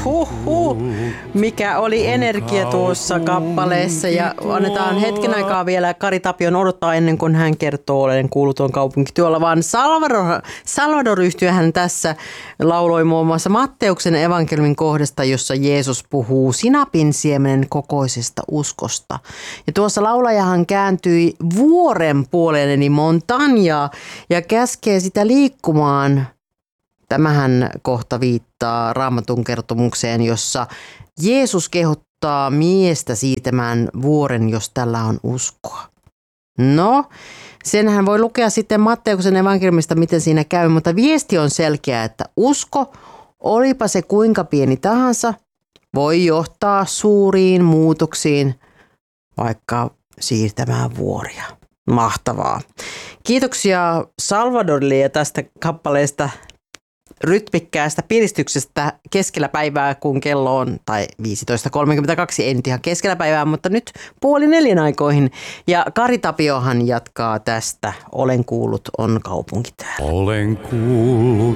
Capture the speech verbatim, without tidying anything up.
Huhhuh. Mikä oli energia tuossa kappaleessa. Ja annetaan hetken aikaa vielä Kari Tapion odottaa ennen kuin hän kertoo olen kuuluton kaupunki tuolla. Vaan Salvador, Salvador-yhtiöhän tässä lauloi muun muassa Matteuksen evankeliumin kohdasta, jossa Jeesus puhuu sinapin siemenen kokoisesta uskosta. Ja tuossa laulajahan kääntyi vuoren puoleen eli Montagnaa ja käskee sitä liikkumaan. Tämähän kohta viittaa Raamatun kertomukseen, jossa Jeesus kehottaa miestä siitämään vuoren, jos tällä on uskoa. No, senhän voi lukea sitten Matteuksen evankeliumista, miten siinä käy, mutta viesti on selkeä, että usko, olipa se kuinka pieni tahansa, voi johtaa suuriin muutoksiin, vaikka siirtämään vuoria. Mahtavaa. Kiitoksia Salvadorille ja tästä kappaleesta. Rytmikkäästä piristyksestä keskellä päivää, kun kello on, tai viisitoista kolmekymmentäkaksi, ei nyt ihan keskellä päivää, mutta nyt puoli neljän aikoihin. Ja Kari Tapiohan jatkaa tästä. Olen kuullut, on kaupunki täällä. Olen kuullut.